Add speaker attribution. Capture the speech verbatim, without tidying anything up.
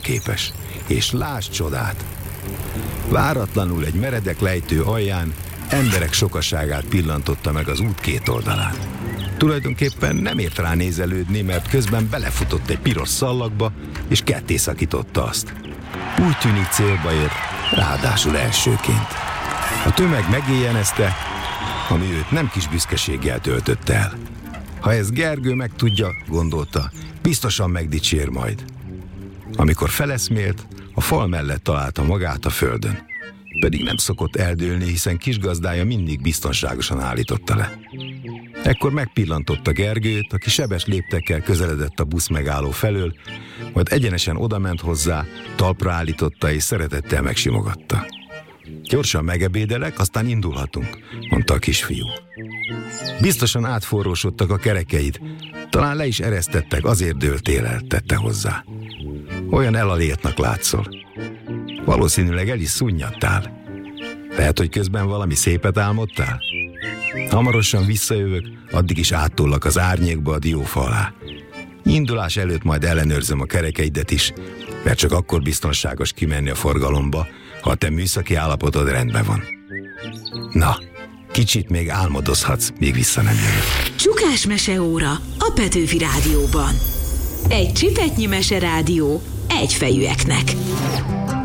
Speaker 1: képes. És lásd csodát! Váratlanul egy meredek lejtő alján emberek sokaságát pillantotta meg az út két oldalán. Tulajdonképpen nem ért rá nézelődni, mert közben belefutott egy piros szallagba, és ketté szakította azt. Úgy tűnik célba ért, ráadásul elsőként. A tömeg megéjjenezte, ami őt nem kis büszkeséggel töltött el. Ha ezt Gergő megtudja, gondolta, biztosan megdicsér majd. Amikor feleszmélt, a fal mellett találta magát a földön. Pedig nem szokott eldőlni, hiszen kisgazdája mindig biztonságosan állította le. Ekkor megpillantotta Gergőt, aki sebes léptekkel közeledett a busz megálló felől, majd egyenesen odament hozzá, talpra állította és szeretettel megsimogatta. Gyorsan megebédelek, aztán indulhatunk, mondta a kisfiú. Biztosan átforrósodtak a kerekeid, talán le is eresztettek, azért dőltél el, tette hozzá. Olyan elaléltnak látszol. Valószínűleg el is szunnyadtál. Lehet, hogy közben valami szépet álmodtál? Hamarosan visszajövök, addig is áttollak az árnyékba a diófa alá. Indulás előtt majd ellenőrzöm a kerekeidet is, mert csak akkor biztonságos kimenni a forgalomba, ha a te műszaki állapotod rendben van. Na, kicsit még álmodozhatsz, míg vissza nem jövök.
Speaker 2: Csukás meseóra a Petőfi Rádióban. Egy csipetnyi meserádió egyfejűeknek.